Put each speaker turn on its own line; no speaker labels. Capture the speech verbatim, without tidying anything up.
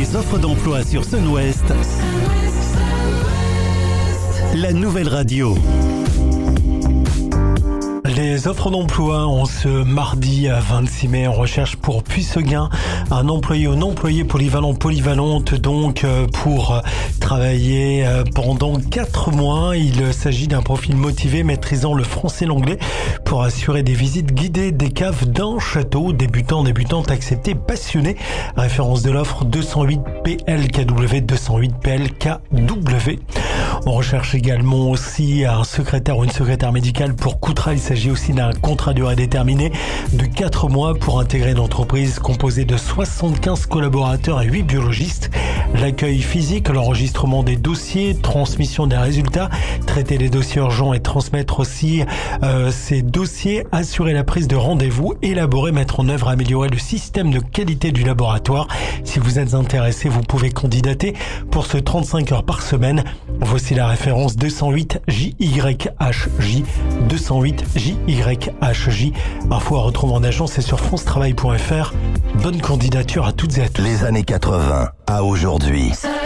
Les offres d'emploi sur Sun-Ouest. La nouvelle radio.
Les offres d'emploi en ce mardi vingt-six mai, on recherche pour Puisseguin un employé ou une employée polyvalent, polyvalente donc pour travailler pendant quatre mois. Il s'agit d'un profil motivé maîtrisant le français et l'anglais pour assurer des visites guidées des caves d'un château. Débutant, débutante, accepté, passionné. Référence de l'offre deux cent huit P L K W, deux cent huit P L K W. On recherche également aussi un secrétaire ou une secrétaire médicale pour Coutras. Il s'agit aussi d'un contrat à durée déterminée de quatre mois pour intégrer une entreprise composée de soixante-quinze collaborateurs et huit biologistes. L'accueil physique, l'enregistrement des dossiers, transmission des résultats, traiter les dossiers urgents et transmettre aussi euh, ces dossiers, assurer la prise de rendez-vous, élaborer, mettre en œuvre, améliorer le système de qualité du laboratoire. Si vous êtes intéressé, vous pouvez candidater pour ce trente-cinq heures par semaine. Voici la référence deux cent huit J Y H J, deux cent huit J Y H J. Info à retrouver en agence et sur france travail point f r. Bonne candidature à toutes et à tous.
Les années quatre-vingts à aujourd'hui.